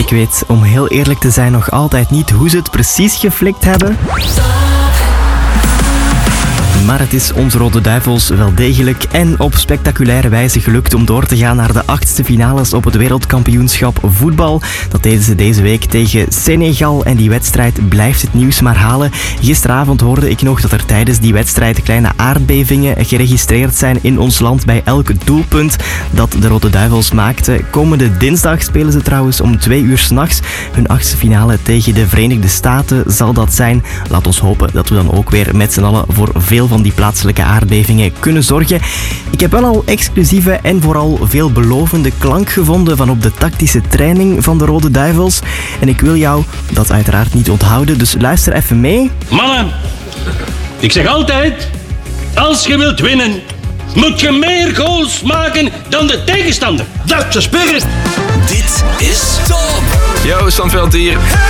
Ik weet, om heel eerlijk te zijn, nog altijd niet hoe ze het precies geflikt hebben. Maar het is onze Rode Duivels wel degelijk en op spectaculaire wijze gelukt om door te gaan naar de 8e finales op het wereldkampioenschap voetbal. Dat deden ze deze week tegen Senegal en die wedstrijd blijft het nieuws maar halen. Gisteravond hoorde ik nog dat er tijdens die wedstrijd kleine aardbevingen geregistreerd zijn in ons land bij elk doelpunt dat de Rode Duivels maakten. Komende dinsdag spelen ze trouwens om 2 uur 's nachts hun 8e finale tegen de Verenigde Staten zal dat zijn. Laat ons hopen dat we dan ook weer met z'n allen voor veel van die plaatselijke aardbevingen kunnen zorgen. Ik heb wel al exclusieve en vooral veelbelovende klank gevonden van op de tactische training van de Rode Duivels. En ik wil jou dat uiteraard niet onthouden, dus luister even mee. Mannen, ik zeg altijd, als je wilt winnen, moet je meer goals maken dan de tegenstander. Duitse spirit! Dit is Top! Yo, Sandveld hier.